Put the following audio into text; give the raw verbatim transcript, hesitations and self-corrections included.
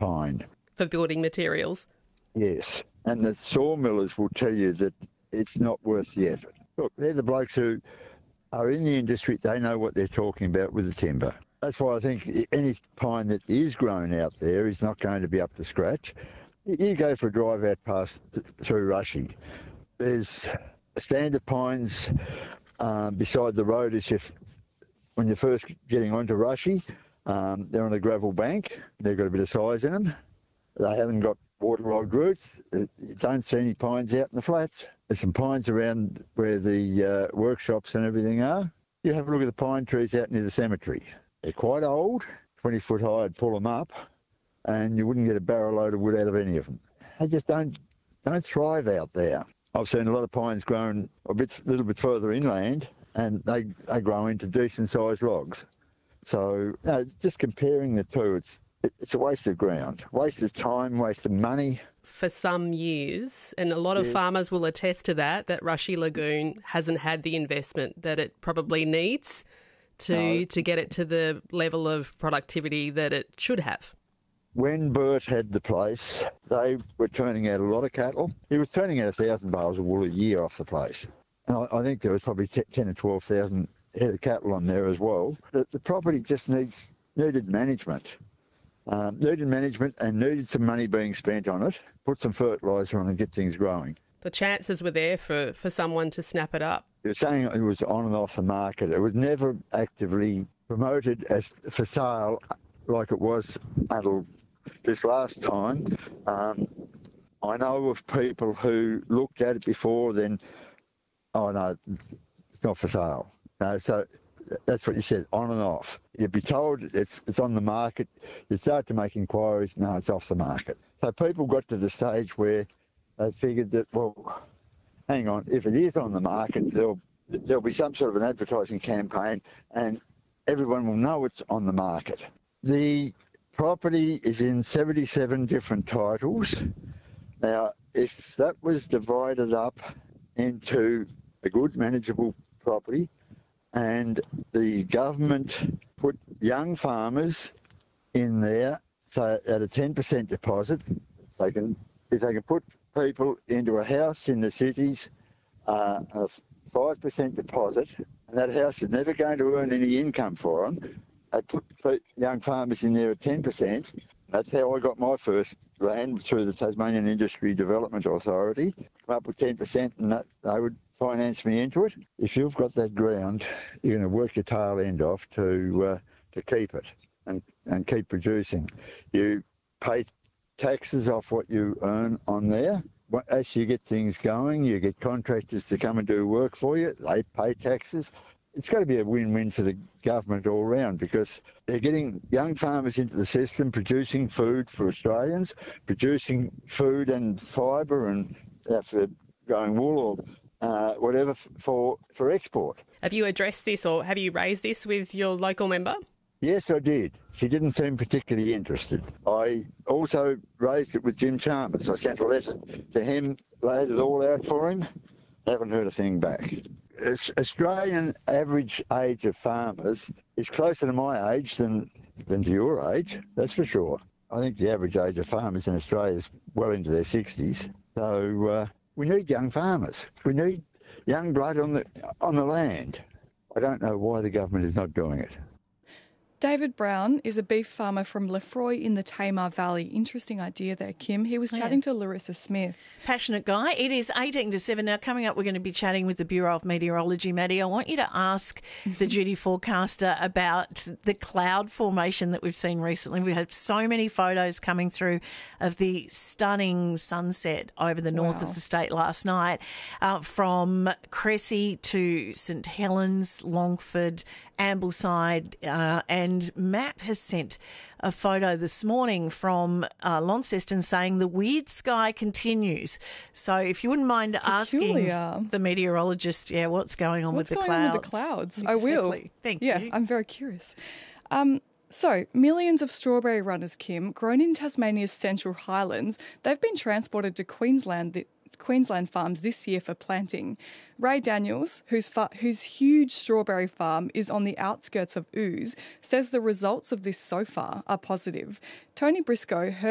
pine. For building materials? Yes. And the sawmillers will tell you that it's not worth the effort. Look, they're the blokes who are in the industry. They know what they're talking about with the timber. That's why I think any pine that is grown out there is not going to be up to scratch. You go for a drive out past through Rushy. There's standard pines um, beside the road as if when you're first getting onto Rushy. Um, they're on a gravel bank. They've got a bit of size in them. They haven't got waterlogged roots. You don't see any pines out in the flats. There's some pines around where the uh, workshops and everything are. You have a look at the pine trees out near the cemetery. They're quite old, twenty foot high. I'd pull them up and you wouldn't get a barrel load of wood out of any of them. They just don't don't thrive out there. I've seen a lot of pines grown a bit, little bit further inland, and they, they grow into decent sized logs. So you know, just comparing the two, it's it's a waste of ground, waste of time, waste of money. For some years, and a lot of yes. farmers will attest to that, that Rushy Lagoon hasn't had the investment that it probably needs to No. to get it to the level of productivity that it should have. When Bert had the place, they were turning out a lot of cattle. He was turning out a thousand bales of wool a year off the place. And I, I think there was probably ten or twelve thousand head of cattle on there as well. The, the property just needs needed management. Um, needed management and needed some money being spent on it. Put some fertiliser on and get things growing. The chances were there for, for someone to snap it up. You're saying it was on and off the market. It was never actively promoted as for sale like it was until this last time. Um, I know of people who looked at it before then, oh no, it's not for sale. No, so that's what you said, on and off. You'd be told it's it's on the market. You start to make inquiries, no, it's off the market. So people got to the stage where they figured that, well, hang on, if it is on the market, there'll, there'll be some sort of an advertising campaign and everyone will know it's on the market. The property is in seventy-seven different titles. Now, if that was divided up into a good manageable property and the government put young farmers in there, so at a ten percent deposit, they can, if they can put people into a house in the cities, uh, a five percent deposit, and that house is never going to earn any income for them, they put young farmers in there at ten percent. That's how I got my first land, through the Tasmanian Industry Development Authority. Come up with ten percent and that, they would finance me into it. If you've got that ground, you're going to work your tail end off to uh, to keep it and, and keep producing. You pay taxes off what you earn on there. As you get things going, you get contractors to come and do work for you. They pay taxes. It's got to be a win-win for the government all round, because they're getting young farmers into the system, producing food for Australians, producing food and fibre and uh, for growing wool or uh, whatever f- for for export. Have you addressed this or have you raised this with your local member? Yes, I did. She didn't seem particularly interested. I also raised it with Jim Chalmers. I sent a letter to him, laid it all out for him. Haven't heard a thing back. Australian average age of farmers is closer to my age than, than to your age, that's for sure. I think the average age of farmers in Australia is well into their sixties. So uh, we need young farmers. We need young blood on the on the land. I don't know why the government is not doing it. David Brown is a beef farmer from Lefroy in the Tamar Valley. Interesting idea there, Kim. He was chatting yeah. to Larissa Smith. Passionate guy. It is eighteen to seven now. Coming up, we're going to be chatting with the Bureau of Meteorology. Maddie, I want you to ask the duty forecaster about the cloud formation that we've seen recently. We had so many photos coming through of the stunning sunset over the north wow. of the state last night, uh, from Cressy to St Helens, Longford, Ambleside, uh, and Matt has sent a photo this morning from uh, Launceston saying the weird sky continues. So if you wouldn't mind Peculiar. asking the meteorologist, yeah, what's going on what's with the going clouds? on with the clouds? Exactly. I will. Thank yeah, you. I'm very curious. Um, so, millions of strawberry runners, Kim, grown in Tasmania's Central Highlands, they've been transported to Queensland th- Queensland farms this year for planting. Ray Daniels, whose, fa- whose huge strawberry farm is on the outskirts of Ouse, says the results of this so far are positive. Tony Briscoe